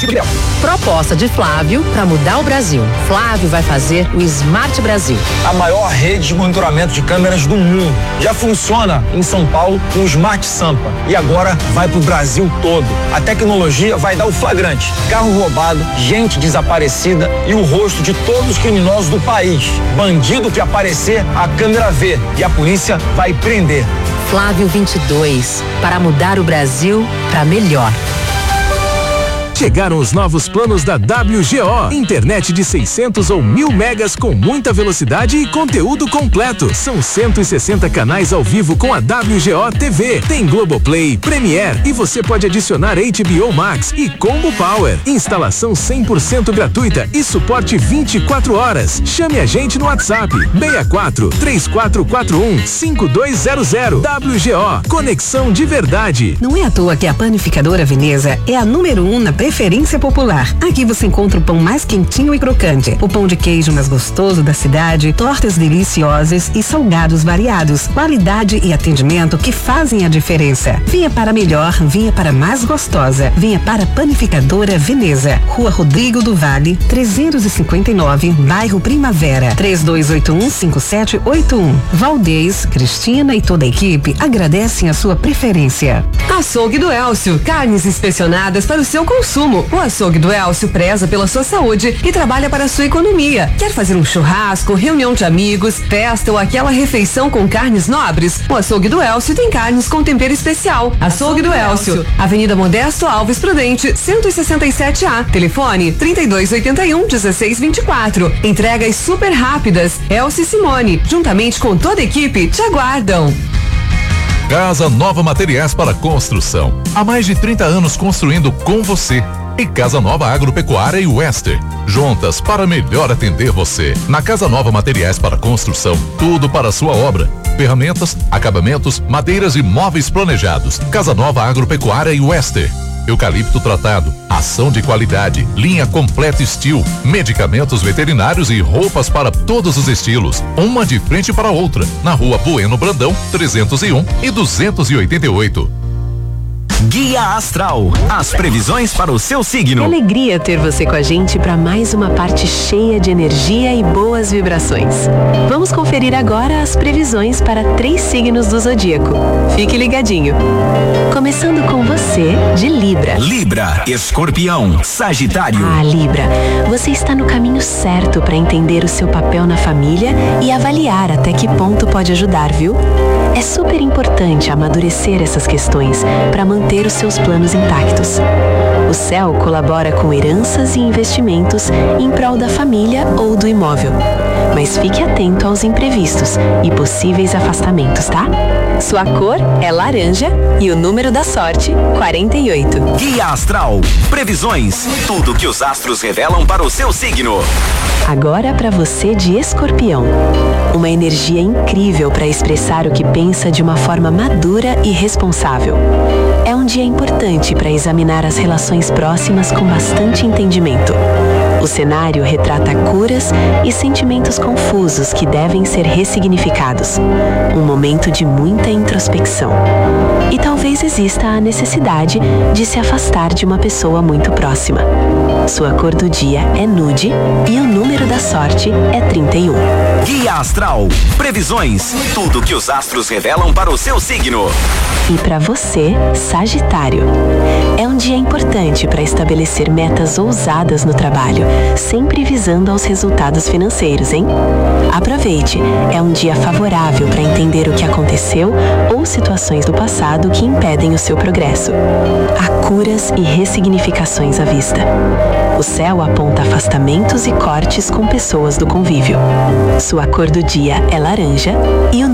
município de Ilhéus. Proposta de Flávio para mudar o Brasil. Flávio vai fazer o Smart Brasil. A maior rede de monitoramento de câmeras do mundo. Já funciona em São Paulo com o Smart Sampa. E agora vai pro Brasil todo. A tecnologia vai dar o flagrante. Carro roubado, gente desaparecida e o rosto de todos os criminosos do país. Bandido que aparecer, a câmera vê e a polícia vai prender. Flávio 22, para mudar o Brasil para melhor. Chegaram os novos planos da WGO. Internet de 600 ou 1000 megas com muita velocidade e conteúdo completo. São 160 canais ao vivo com a WGO TV. Tem Globoplay, Premiere e você pode adicionar HBO Max e Combo Power. Instalação 100% gratuita e suporte 24 horas. Chame a gente no WhatsApp 64 3441 5200. WGO, conexão de verdade. Não é à toa que a Panificadora Veneza é a número 1 na preferência popular. Aqui você encontra o pão mais quentinho e crocante, o pão de queijo mais gostoso da cidade, tortas deliciosas e salgados variados, qualidade e atendimento que fazem a diferença. Venha para melhor, venha para mais gostosa, venha para a Panificadora Veneza, Rua Rodrigo do Vale, 359, bairro Primavera, 3281-5781. Valdez, Cristina e toda a equipe agradecem a sua preferência. Açougue do Elcio, carnes inspecionadas para o seu consumo. O Açougue do Elcio preza pela sua saúde e trabalha para a sua economia. Quer fazer um churrasco, reunião de amigos, festa ou aquela refeição com carnes nobres? O Açougue do Elcio tem carnes com tempero especial. Açougue do Elcio, Avenida Modesto Alves Prudente, 167A. Telefone 3281-1624. Entregas super rápidas. Elcio e Simone, juntamente com toda a equipe, te aguardam. Casa Nova Materiais para Construção. Há mais de 30 anos construindo com você. E Casa Nova Agropecuária e Wester. Juntas para melhor atender você. Na Casa Nova Materiais para Construção, tudo para a sua obra. Ferramentas, acabamentos, madeiras e móveis planejados. Casa Nova Agropecuária e Wester. Eucalipto tratado, ação de qualidade, linha completa Steel, medicamentos veterinários e roupas para todos os estilos. Uma de frente para a outra, na Rua Bueno Brandão, 301 e 288. Guia Astral, as previsões para o seu signo. Que alegria ter você com a gente para mais uma parte cheia de energia e boas vibrações. Vamos conferir agora as previsões para 3 signos do zodíaco. Fique ligadinho. Começando com você, de Libra. Libra, Escorpião, Sagitário. Ah, Libra, você está no caminho certo para entender o seu papel na família e avaliar até que ponto pode ajudar, viu? É super importante amadurecer essas questões para manter os seus planos intactos. O céu colabora com heranças e investimentos em prol da família ou do imóvel. Mas fique atento aos imprevistos e possíveis afastamentos, tá? Sua cor é laranja e o número da sorte, 48. Guia Astral, previsões, tudo que os astros revelam para o seu signo. Agora para você de Escorpião. Uma energia incrível para expressar o que pensa de uma forma madura e responsável. É um dia importante para examinar as relações próximas com bastante entendimento. O cenário retrata curas e sentimentos confusos que devem ser ressignificados. Um momento de muita introspecção. E talvez exista a necessidade de se afastar de uma pessoa muito próxima. Sua cor do dia é nude e o número da sorte é 31. Guia Astral, previsões, tudo que os astros revelam para o seu signo. E para você, Sagitário. É um dia importante para estabelecer metas ousadas no trabalho, sempre visando aos resultados financeiros, hein? Aproveite, é um dia favorável para entender o que aconteceu ou situações do passado que impedem o seu progresso. Há curas e ressignificações à vista. O céu aponta afastamentos e cortes com pessoas do convívio. Sua cor do dia é laranja e o